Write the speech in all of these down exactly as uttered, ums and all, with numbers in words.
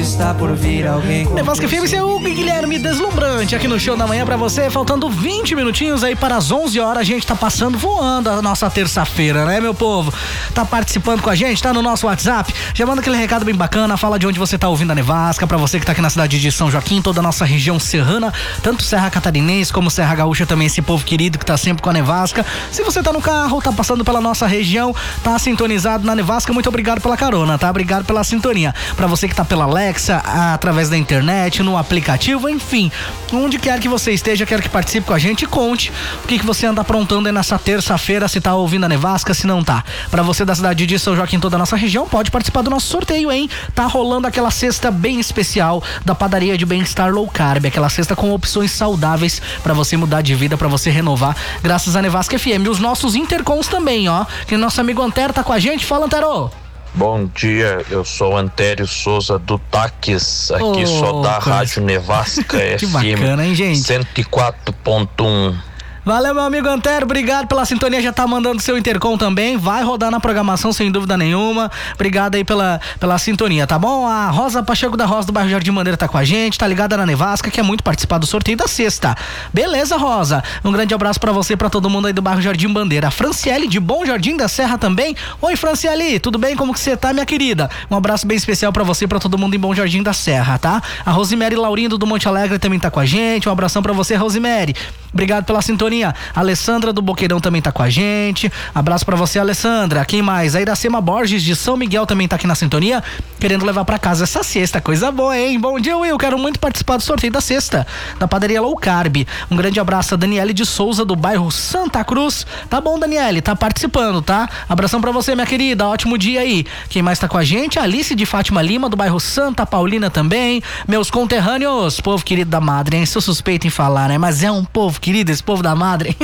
está por vir alguém. Nevasca F M, esse é o Guilherme Deslumbrante aqui no Show da Manhã pra você, faltando vinte minutinhos aí para as onze horas, a gente tá passando voando a nossa terça-feira, né, meu povo? Tá participando com a gente, tá no nosso WhatsApp, já manda aquele recado bem bacana, fala de onde você tá ouvindo a Nevasca, pra você que tá aqui na cidade de São Joaquim, toda a nossa região serrana, tanto Serra Catarinense como Serra Gaúcha também, esse povo querido que tá sempre com a Nevasca. Se você tá no carro, tá passando pela nossa região, tá sintonizado na Nevasca, muito obrigado pela carona, tá? Obrigado pela sintonia. Pra você que tá pela Alexa, através da internet, no aplicativo, enfim, onde quer que você esteja, quero que participe com a gente e conte o que, que você anda aprontando aí nessa terça-feira, se tá ouvindo a Nevasca, se não tá. Pra você da cidade de São Joaquim, toda a nossa região, pode participar do nosso sorteio, hein? Tá rolando aquela cesta bem especial da padaria de bem-estar low carb, aquela cesta com opções saudáveis pra você mudar de vida, pra você renovar, graças a Nevasca F M. E os nossos intercons também, ó, que nosso amigo Antero tá com a gente. Fala, Antero! Bom dia, eu sou Antério Souza do Taques, aqui oh, só da coisa. Rádio Nevasca Que F M bacana, hein, gente? cento e quatro ponto um. Valeu, meu amigo Antero, obrigado pela sintonia, já tá mandando seu intercom também, vai rodar na programação sem dúvida nenhuma, obrigado aí pela, pela sintonia, tá bom? A Rosa Pacheco da Rosa do bairro Jardim Bandeira tá com a gente, tá ligada na Nevasca, quer muito participar do sorteio da sexta. Beleza, Rosa? Um grande abraço pra você e pra todo mundo aí do bairro Jardim Bandeira. A Franciele de Bom Jardim da Serra também. Oi, Franciele, tudo bem? Como que você tá, minha querida? Um abraço bem especial pra você e pra todo mundo em Bom Jardim da Serra, tá? A Rosemary Laurindo do Monte Alegre também tá com a gente, um abração pra você, Rosemary. Obrigado pela sintonia. A Alessandra do Boqueirão também tá com a gente. Abraço pra você, Alessandra. Quem mais? A Iracema Borges de São Miguel também tá aqui na sintonia, querendo levar pra casa essa cesta. Coisa boa, hein? Bom dia, Will. Quero muito participar do sorteio da cesta da padaria Low Carb. Um grande abraço a Daniele de Souza do bairro Santa Cruz. Tá bom, Daniele? Tá participando, tá? Abração pra você, minha querida. Ótimo dia aí. Quem mais tá com a gente? A Alice de Fátima Lima do bairro Santa Paulina também. Meus conterrâneos, povo querido da Madre, hein? Sou suspeito em falar, né? Mas é um povo querido, esse povo da Madre.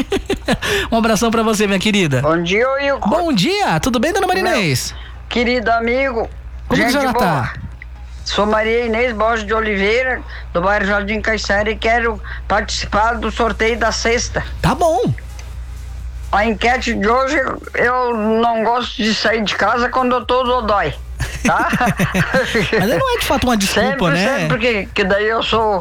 Um abração pra você, minha querida. Bom dia, Will. Bom dia, tudo bem, dona Marinês? Querido amigo, Como gente que a senhora boa. tá? Sou Maria Inês Borges de Oliveira, do bairro Jardim Caiçara, e quero participar do sorteio da sexta. Tá bom. A enquete de hoje, eu não gosto de sair de casa quando eu tô dodói, tá? Mas não é de fato uma desculpa, sempre, né? Sempre, que, que daí eu sou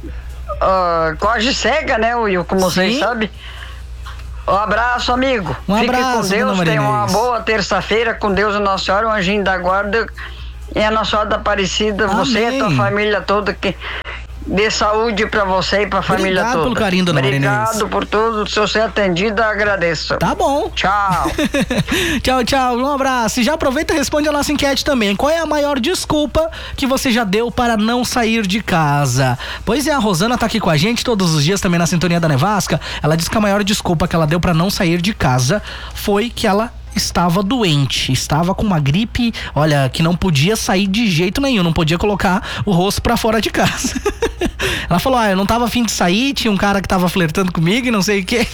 uh, quase cega, né, Will, como Sim. vocês sabem. Um abraço, amigo. Um Fique abraço, com Deus, dona tenha uma Marinês. boa terça-feira com Deus e Nossa Senhora, o anjinho da guarda e a Nossa Senhora da Aparecida, Amém. você e a tua família toda, que dê saúde pra você e pra família Obrigado toda. pelo carinho, dona Marinês. Obrigado por tudo, se eu ser atendido, agradeço. Tá bom. Tchau. Tchau, tchau. Um abraço. E já aproveita e responde a nossa enquete também. Qual é a maior desculpa que você já deu para não sair de casa? Pois é, a Rosana tá aqui com a gente todos os dias também na sintonia da Nevasca. Ela diz que a maior desculpa que ela deu para não sair de casa foi que ela estava doente, estava com uma gripe, olha, que não podia sair de jeito nenhum, não podia colocar o rosto pra fora de casa. Ela falou, ah, eu não tava afim de sair, tinha um cara que tava flertando comigo e não sei o que.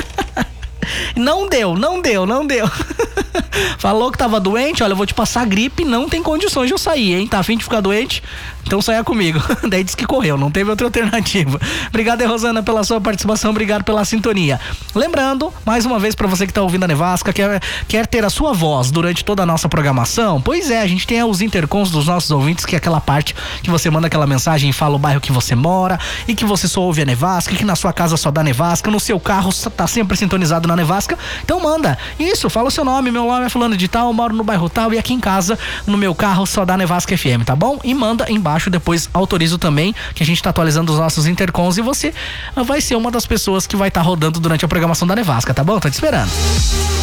Não deu, não deu, não deu. Falou que tava doente, olha, eu vou te passar gripe, não tem condições de eu sair, hein? Tá afim de ficar doente? Então saia comigo. Daí disse que correu, não teve outra alternativa. Obrigado, Rosana, pela sua participação, obrigado pela sintonia. Lembrando, mais uma vez, pra você que tá ouvindo a Nevasca, quer, quer ter a sua voz durante toda a nossa programação? Pois é, a gente tem os intercons dos nossos ouvintes, que é aquela parte que você manda aquela mensagem e fala o bairro que você mora, e que você só ouve a Nevasca, que na sua casa só dá Nevasca, no seu carro tá sempre sintonizado na Nevasca. Então manda, isso, fala o seu nome, meu nome é fulano de tal, eu moro no bairro tal, e aqui em casa, no meu carro, só dá Nevasca F M, tá bom? E manda embaixo, depois autorizo também, que a gente tá atualizando os nossos intercons, e você vai ser uma das pessoas que vai estar tá rodando durante a programação da Nevasca, tá bom? Tô te esperando.